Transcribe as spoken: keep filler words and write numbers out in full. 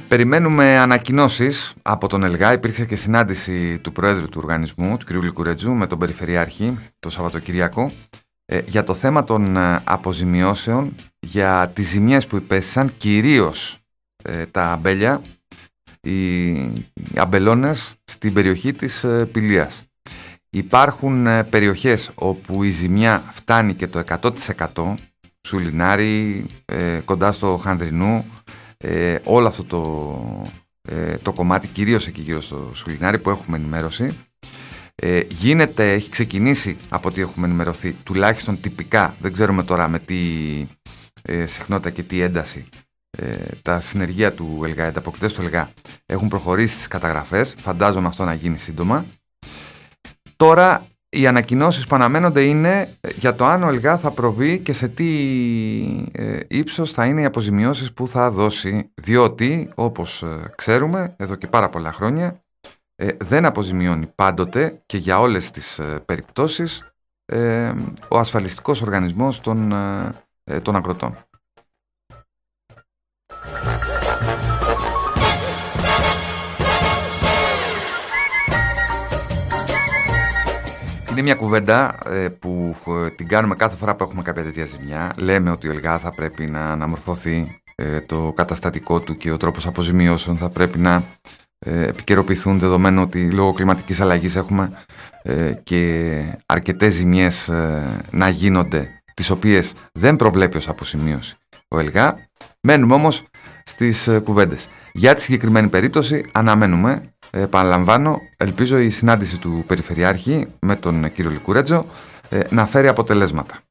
Περιμένουμε ανακοινώσεις από τον ΕΛΓΑ. Υπήρξε και συνάντηση του Προέδρου του οργανισμού, του κ. Λικουρέτζου, με τον Περιφερειάρχη το Σαββατοκυριακό ε, για το θέμα των ε, αποζημιώσεων για τις ζημιές που υπέστησαν, κυρίως ε, τα αμπέλια, οι, οι αμπελώνες στην περιοχή της ε, Πηλίας. Υπάρχουν ε, περιοχές όπου η ζημιά φτάνει και το εκατό τοις εκατό, Σουλινάρι, ε, κοντά στο Χανδρινού, ε, όλο αυτό το, ε, το κομμάτι, κυρίως εκεί γύρω στο Σουλινάρι που έχουμε ενημέρωση. Ε, γίνεται, έχει ξεκινήσει από ό,τι έχουμε ενημερωθεί, τουλάχιστον τυπικά, δεν ξέρουμε τώρα με τι ε, συχνότητα και τι ένταση, ε, τα συνεργεία του ΕΛΓΑ, οι ανταποκριτές του ΕΛΓΑ έχουν προχωρήσει στις καταγραφές, φαντάζομαι αυτό να γίνει σύντομα. Τώρα οι ανακοινώσεις που αναμένονται είναι για το αν ο ΕΛΓΑ θα προβεί και σε τι ε, ύψος θα είναι οι αποζημιώσεις που θα δώσει, διότι όπως ε, ξέρουμε εδώ και πάρα πολλά χρόνια ε, δεν αποζημιώνει πάντοτε και για όλες τις ε, περιπτώσεις ε, ο ασφαλιστικός οργανισμός των, ε, των αγροτών. Είναι μια κουβέντα ε, που ε, την κάνουμε κάθε φορά που έχουμε κάποια τέτοια ζημιά. Λέμε ότι ο ΕΛΓΑ θα πρέπει να αναμορφωθεί, ε, το καταστατικό του και ο τρόπος αποζημιώσεων θα πρέπει να ε, επικαιροποιηθούν, δεδομένου ότι λόγω κλιματικής αλλαγής έχουμε ε, και αρκετές ζημιές ε, να γίνονται, τις οποίες δεν προβλέπει ως αποζημίωση ο ΕΛΓΑ. Μένουμε όμως στις ε, κουβέντες. Για τη συγκεκριμένη περίπτωση αναμένουμε, επαναλαμβάνω, ελπίζω η συνάντηση του Περιφερειάρχη με τον κύριο Λικουρέτζο ε, να φέρει αποτελέσματα.